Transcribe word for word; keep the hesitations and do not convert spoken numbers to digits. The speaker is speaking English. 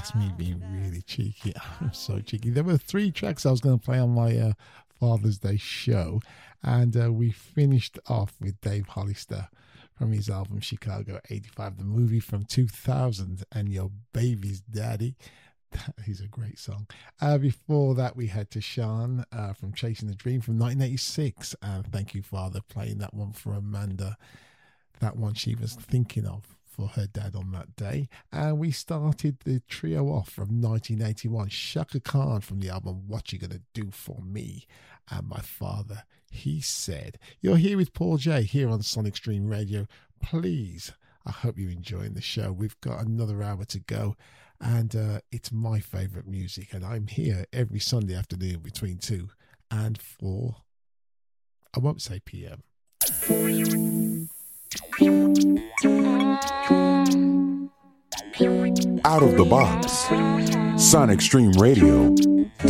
That's me being really cheeky. I'm so cheeky. There were three tracks I was going to play on my uh, Father's Day show, and uh, we finished off with Dave Hollister from his album Chicago eighty-five, the movie from two thousand, and Your Baby's Daddy. That is a great song. Uh, before that, we had Tashawn uh, from Chasing the Dream from nineteen eighty-six, and Thank You, Father, playing that one for Amanda, that one she was thinking of for her dad on that day. And we started the trio off from nineteen eighty-one, Shaka Khan from the album What You Gonna Do For Me, and My Father, He Said. You're here with Paul J here on Sonic Stream Radio. Please, I hope you're enjoying the show. We've got another hour to go, and uh, it's my favourite music, and I'm here every Sunday afternoon between two and four, I won't say P M. Out of the box, Sonic Stream Radio.